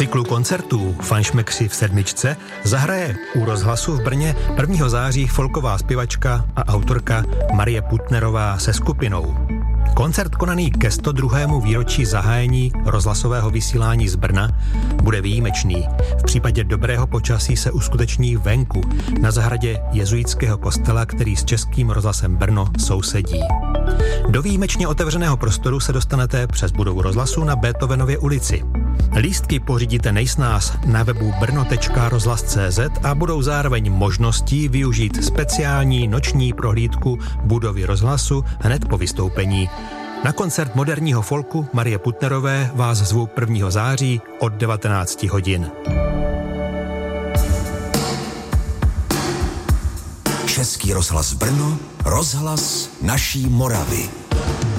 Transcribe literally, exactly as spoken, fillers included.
cyklu koncertů Fanšmekři v sedmičce zahraje u Rozhlasu v Brně prvního září folková zpěvačka a autorka Marie Putnerová se skupinou. Koncert konaný ke sto druhému výročí zahájení rozhlasového vysílání z Brna bude výjimečný. V případě dobrého počasí se uskuteční venku na zahradě jezuitského kostela, který s Českým rozhlasem Brno sousedí. Do výjimečně otevřeného prostoru se dostanete přes budovu Rozhlasu na Beethovenově ulici. Lístky pořídíte nejsnáz na webu brno tečka rozhlas tečka cé zet a budou zároveň možností využít speciální noční prohlídku budovy Rozhlasu hned po vystoupení. Na koncert moderního folku Marie Putnerové vás zvu prvního září od devatenáct hodin. Český rozhlas Brno, rozhlas naší Moravy.